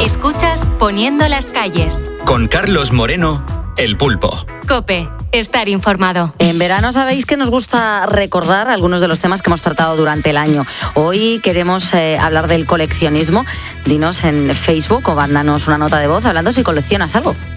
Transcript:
Escuchas Poniendo las calles. Con Carlos Moreno, El Pulpo. COPE. Estar informado. En verano sabéis que nos gusta recordar algunos de los temas que hemos tratado durante el año. Hoy queremos hablar del coleccionismo. Dinos en Facebook o mándanos una nota de voz hablando si coleccionas algo.